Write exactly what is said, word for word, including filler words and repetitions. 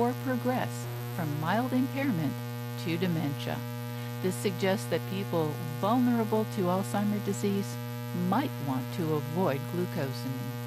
or progress from mild impairment to dementia. This suggests that people vulnerable to Alzheimer's disease might want to avoid glucosamine.